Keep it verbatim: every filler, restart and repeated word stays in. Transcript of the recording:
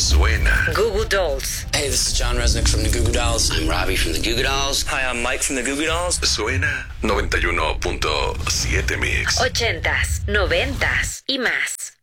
suena. Goo Goo Dolls. Hey, this is John Resnick from the Goo Goo Dolls. I'm Robbie from the Goo Goo Dolls. Hi, I'm Mike from the Goo Goo Dolls. Suena noventa y uno punto siete Mix. Ochentas, noventas y más.